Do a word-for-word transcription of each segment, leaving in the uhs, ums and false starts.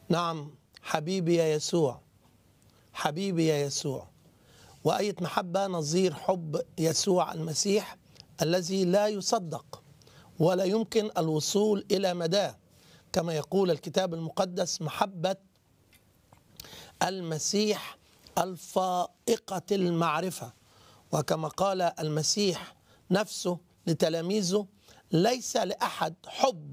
نعم، حبيبي يا يسوع، حبيبي يا يسوع. وآية محبة نظير حب يسوع المسيح الذي لا يصدق ولا يمكن الوصول إلى مداه، كما يقول الكتاب المقدس: محبة المسيح الفائقة المعرفة. وكما قال المسيح نفسه لتلاميذه: ليس لأحد حب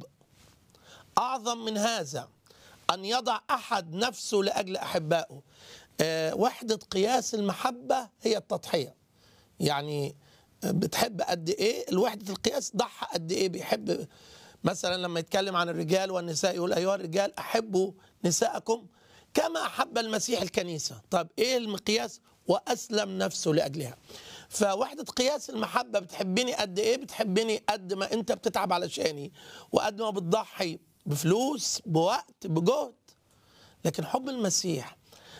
أعظم من هذا، أن يضع أحد نفسه لأجل أحبائه. أه وحدة قياس المحبة هي التضحية. يعني بتحب قد إيه؟ الوحدة القياس ضحى قد إيه بيحب. مثلا لما يتكلم عن الرجال والنساء يقول: أيها الرجال أحبوا نساءكم كما أحب المسيح الكنيسة. طب إيه المقياس؟ وأسلم نفسه لأجلها. فوحدة قياس المحبة: بتحبني قد إيه؟ بتحبني قد ما أنت بتتعب علشاني، وقد ما بتضحي بفلوس، بوقت، بجهد. لكن حب المسيح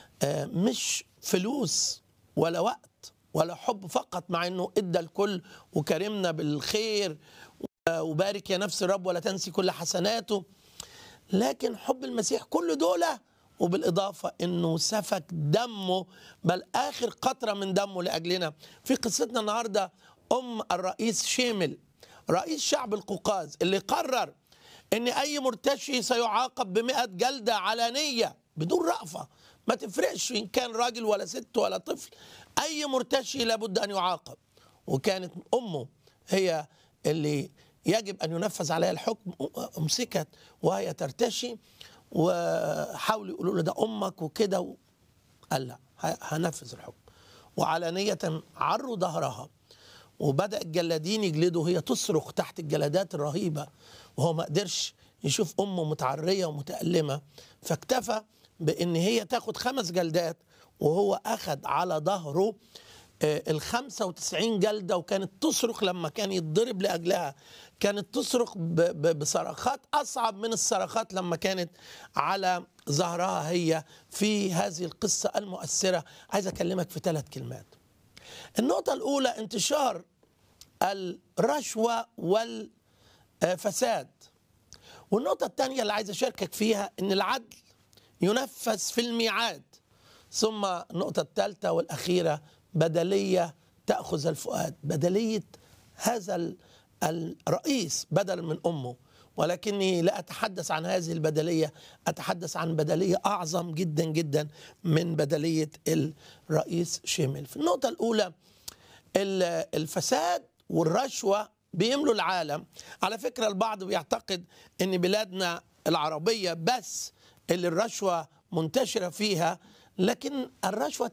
مش فلوس ولا وقت ولا حب فقط، مع أنه إدى الكل وكرمنا بالخير وبارك يا نفس الرب ولا تنسي كل حسناته. لكن حب المسيح كل دولة، وبالإضافة أنه سفك دمه، بل آخر قطرة من دمه لأجلنا. في قصتنا النهاردة أم الرئيس شيمل، رئيس شعب القوقاز، اللي قرر أن أي مرتشي سيعاقب بمئة جلدة علانية بدون رأفة، ما تفرقش إن كان راجل ولا ست ولا طفل، أي مرتشي لابد أن يعاقب. وكانت أمه هي اللي يجب أن ينفذ عليها الحكم. أمسكت وهي ترتشي، وحاولوا يقولوا له ده أمك وكده، قال لا، هنفذ الحكم. وعلانية عروا ظهرها، وبدأ الجلادين يجلدوا، هي تصرخ تحت الجلدات الرهيبة، وهو ما قدرش يشوف أمه متعرية ومتألمة، فاكتفى بأن هي تاخد خمس جلدات، وهو أخذ على ظهره الخمسة وتسعين جلدة. وكانت تصرخ لما كان يتضرب لأجلها، كانت تصرخ بصرخات أصعب من الصرخات لما كانت على ظهرها هي في هذه القصة المؤثرة. عايز أكلمك في ثلاث كلمات. النقطة الأولى: انتشار الرشوة والفساد. والنقطة الثانية اللي عايز أشاركك فيها: إن العدل ينفذ في الميعاد. ثم النقطة الثالثة والأخيرة: بدلية تأخذ الفؤاد. بدلية هذا الرئيس بدل من أمه. ولكني لا أتحدث عن هذه البدلية، أتحدث عن بدلية أعظم جدا جدا من بدلية الرئيس شيمل. في النقطة الأولى: الفساد والرشوة بيملوا العالم. على فكرة البعض بيعتقد أن بلادنا العربية بس اللي الرشوة منتشرة فيها، لكن الرشوة